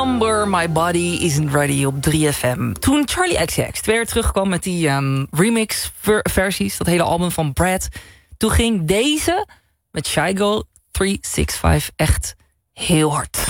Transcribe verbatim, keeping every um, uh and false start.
Number My Body Isn't Ready op drie F M. Toen Charlie X C X weer terugkwam met die um, remix-versies... dat hele album van Brad... toen ging deze met Shy Girl driehonderdzesenzestig echt heel hard.